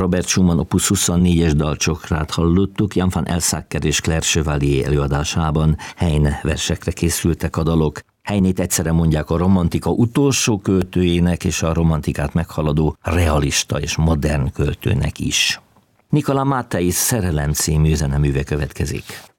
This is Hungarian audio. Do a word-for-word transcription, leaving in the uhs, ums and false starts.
Robert Schumann opus huszonnégyes dalcsokrát hallottuk, Jan van Elsacker és Claire Chevalier előadásában. Heine versekre készültek a dalok. Heinét egyszerre mondják a romantika utolsó költőjének és a romantikát meghaladó realista és modern költőnek is. Nicolas Mattei Szerelem című zeneműve következik.